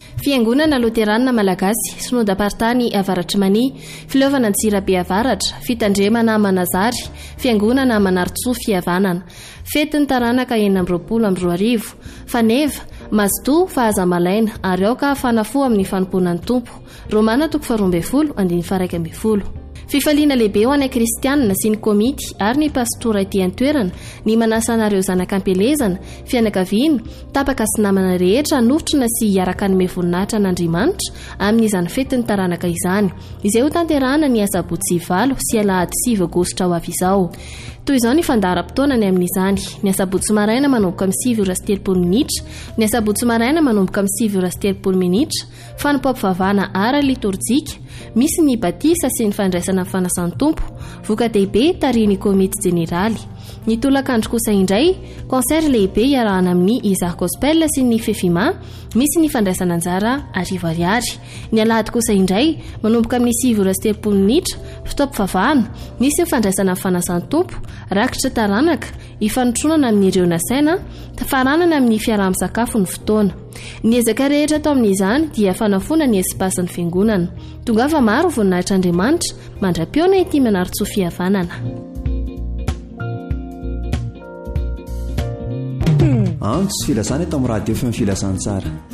Fiangonana Loterana Malagasy, Synodam-paritany Avaratry Mania, Filovana Antsirabe Avaratra, Fitandremana Manazary, Fiangonana Manaritsoa Fihavanana, Fetiny Taranaka 2024, Faneva, Mazotoa Fahazamalaina, ary aoka fanafo amin'ny fanompoanan'ny tompo. Romana 12:20. Fifaliana lehibe ho anay kristianina sy ny komity ary ny pastora ety an-toerana ny manasa anareo zanak'ampelezana, fianakaviana, tapaka sy namana rehetra nofotrina sy hiaraka ny voninahitra n'Andriamanitra amin'izany fetiny taranaka izany, izay ho tanterahana ny asabotsy 9 sy alahady 7 Aogositra ho avy izao. Toy izao ny fandaharam-potoanany amin'izany: ny asabotsy maraina manomboka amin'ny 7:30 minitra, ny asabotsy maraina manomboka amin'ny 7:30 minitra, fanompam-pivavahana ara liturjika, misy ny batisa sy ny fandraisana amin'ny fanasan'ny tompo, voka-dehibe tarihin'ny komity jeneraly. Ny tolakandro kosa indray, konsert lehibe iarahana amin'ny Isaac Gospel sy ny Fefima, misy ny fandraisana anjara ariary. Ny alahady kosa indray, manomboka amin'ny 7:30 minitra, fotoam-pivavahana, misy ny fandraisana amin'ny fanasan'ny tompo, rakitra taranaka, ifanotronana amin'ireo nasaina, tafaranana amin'ny fiaraha-misakafo ny fotoana. Ny ezaka rehetra atao amin'izany dia fanafona ny esipasin'ny fiangonana. Tongava maro voninahitr'Andriamanitra mandra-piona ety Manaritsoa Fihavanana. Antso sy filazana eto amin'ny radio Feo Filazantsara.